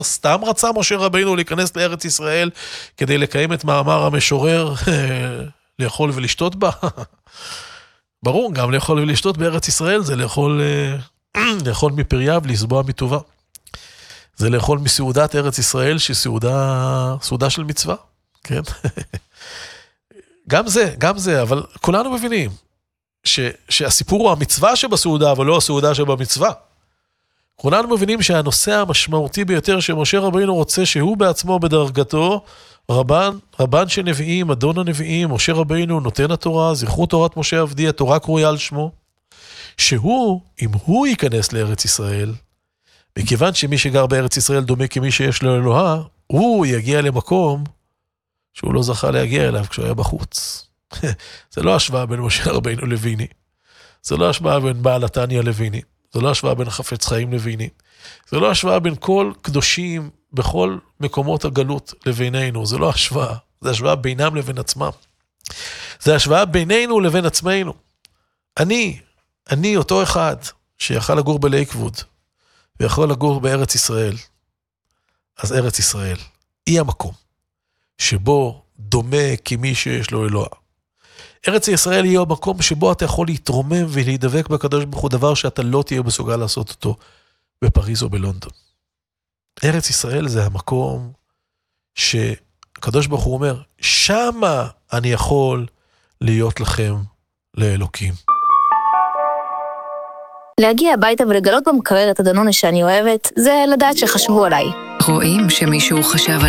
סתם רצה משה רבינו להיכנס לארץ ישראל, כדי לקיים את מאמר המשורר, לאכול ולשתות בה. ברור, גם לאכול ולשתות בארץ ישראל, זה לאכול מפריה ולסבוע מטובה. זה לאכול מסעודת ארץ ישראל, שהיא סעודה של מצווה, כן? גם זה, אבל כולנו מבינים, שהסיפור הוא המצווה שבסעודה, אבל לא הסעודה שבמצווה. כולנו מבינים שהנושא המשמעותי ביותר שמשה רבינו רוצה שהוא בעצמו בדרגתו, רבן של נביאים, אדון הנביאים, משה רבינו נותן התורה, זכרו תורת משה עבדי, התורה קרויה על שמו, שהוא, אם הוא ייכנס לארץ ישראל, מכיוון שמי שגר בארץ ישראל דומה כמי שיש לו אלוהה, הוא יגיע למקום שהוא לא זכה להגיע אליו כשהוא היה בחוץ. זה לא השוואה בין משה רבינו לויני, זה לא השוואה בין בעל התניא לויני, זה לא השוואה בין חפץ חיים לויני, זה לא השוואה בין כל קדושים בכל מקומות הגלות לבינינו, זה לא השוואה, זה השוואה בינם לבין עצמם. זה השוואה בינינו לבין עצמנו. אני אותו אחד שיכל לגור בלייקווד, ויכול לגור בארץ ישראל, אז ארץ ישראל היא המקום שבו דומה כמי שיש לו אלוה. ארץ ישראל היא המקום שבו אתה יכול להתרומם ולהידבק בקדוש ברוך הוא, דבר שאתה לא תהיה מסוגל לעשות אותו בפריז או בלונדון. ארץ ישראל זה המקום שקדוש ברוך הוא אומר, שמה אני יכול להיות לכם לאלוקים. להגיע הביתה ולגלות במקרר את הדנונה שאני אוהבת, זה לדעת שחשבו עליי. רואים שמישהו חשב